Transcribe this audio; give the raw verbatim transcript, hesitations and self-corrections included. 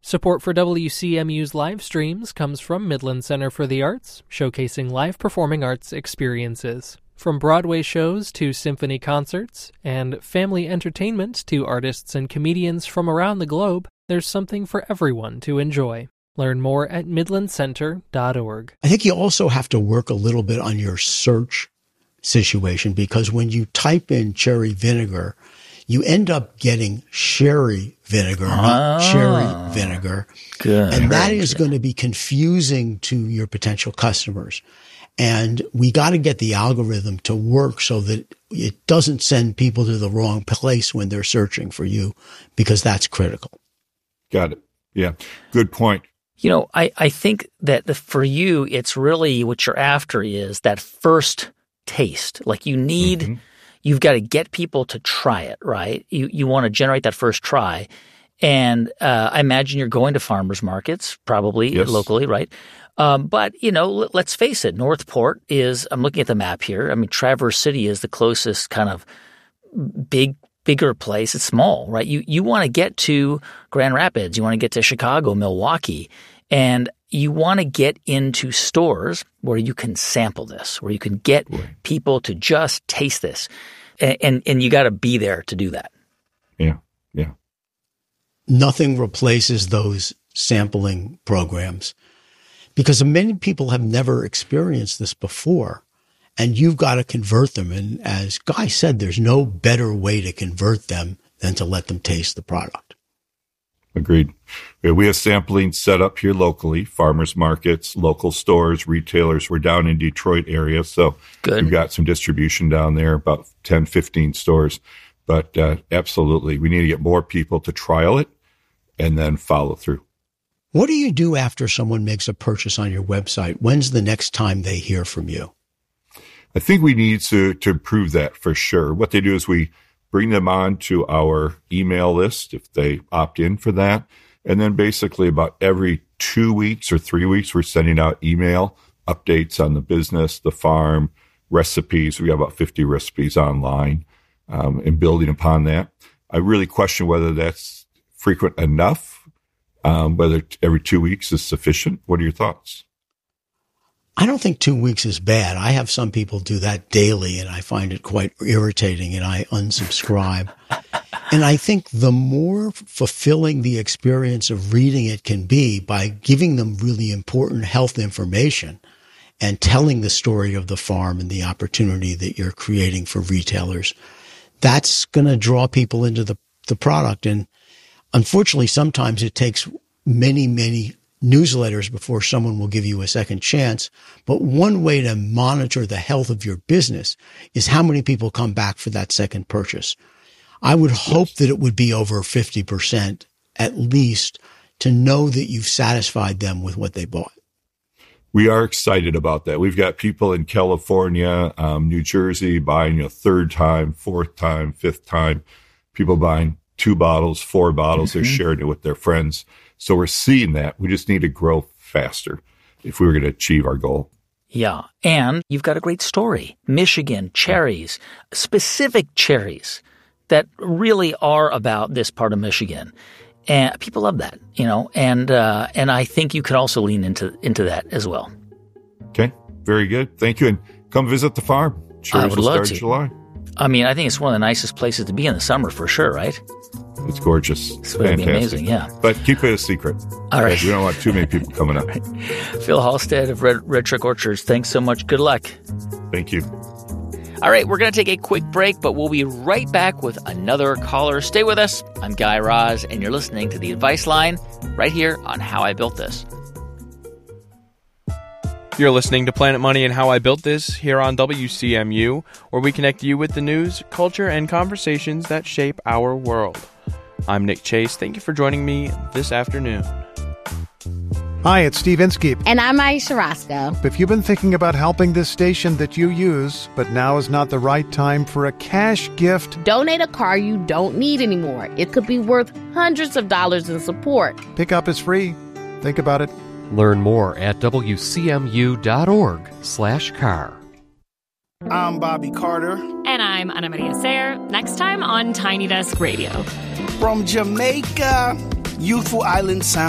Support for W C M U's live streams comes from Midland Center for the Arts, showcasing live performing arts experiences. From Broadway shows to symphony concerts, and family entertainment to artists and comedians from around the globe, there's something for everyone to enjoy. Learn more at midland center dot org. I think you also have to work a little bit on your search situation, because when you type in cherry vinegar, you end up getting sherry vinegar, ah, not cherry vinegar. Good. And that is going to be confusing to your potential customers. And we got to get the algorithm to work so that it doesn't send people to the wrong place when they're searching for you, because that's critical. Got it. Yeah. Good point. You know, I, I think that the, for you, it's really what you're after is that first taste. Like you need, mm-hmm. you've got to get people to try it, right? You you want to generate that first try. And uh, I imagine you're going to farmers markets, probably yes. locally, right? Um, but, you know, l- let's face it, Northport is – I'm looking at the map here. I mean, Traverse City is the closest kind of big – bigger place. It's small, right? You you want to get to Grand Rapids. You want to get to Chicago, Milwaukee. And you want to get into stores where you can sample this, where you can get right. people to just taste this. And and, and you got to be there to do that. Yeah, yeah. Nothing replaces those sampling programs, because many people have never experienced this before. And you've got to convert them. And as Guy said, there's no better way to convert them than to let them taste the product. Agreed. Yeah, we have sampling set up here locally, farmers markets, local stores, retailers. We're down in Detroit area. So Good. We've got some distribution down there, about ten, fifteen stores. But uh, absolutely, we need to get more people to trial it and then follow through. What do you do after someone makes a purchase on your website? When's the next time they hear from you? I think we need to, to improve that for sure. What they do is we bring them on to our email list if they opt in for that. And then basically about every two weeks or three weeks, we're sending out email updates on the business, the farm, recipes. We have about fifty recipes online um, and building upon that. I really question whether that's frequent enough, um, whether every two weeks is sufficient. What are your thoughts? I don't think two weeks is bad. I have some people do that daily, and I find it quite irritating, and I unsubscribe. And I think the more fulfilling the experience of reading it can be by giving them really important health information and telling the story of the farm and the opportunity that you're creating for retailers, that's going to draw people into the, the product. And unfortunately, sometimes it takes many, many newsletters before someone will give you a second chance. But one way to monitor the health of your business is how many people come back for that second purchase. I would hope that it would be over fifty percent at least to know that you've satisfied them with what they bought. We are excited about that. We've got people in California, um, New Jersey buying a third time, fourth time, fifth time, people buying two bottles, four bottles. Mm-hmm. They're sharing it with their friends. So we're seeing that. We just need to grow faster if we were going to achieve our goal. Yeah. And you've got a great story. Michigan, cherries, specific cherries that really are about this part of Michigan. And people love that, you know, and uh, and I think you could also lean into into that as well. Okay. Very good. Thank you. And come visit the farm. Cherries will start in July. I mean, I think it's one of the nicest places to be in the summer for sure, right? It's gorgeous. It's going to be amazing, yeah. But keep it a secret. All right. We don't want too many people coming up. Right. Phil Halstead of Red, Red Trick Orchards, thanks so much. Good luck. Thank you. All right, we're going to take a quick break, but we'll be right back with another caller. Stay with us. I'm Guy Raz, and you're listening to The Advice Line right here on How I Built This. You're listening to Planet Money and How I Built This here on W C M U, where we connect you with the news, culture, and conversations that shape our world. I'm Nick Chase. Thank you for joining me this afternoon. Hi, it's Steve Inskeep. And I'm Aisha Roscoe. If you've been thinking about helping this station that you use, but now is not the right time for a cash gift, donate a car you don't need anymore. It could be worth hundreds of dollars in support. Pickup is free. Think about it. Learn more at W C M U dot org slash car. I'm Bobby Carter. And I'm Ana Maria Sayre. Next time on Tiny Desk Radio. From Jamaica, youthful island sound.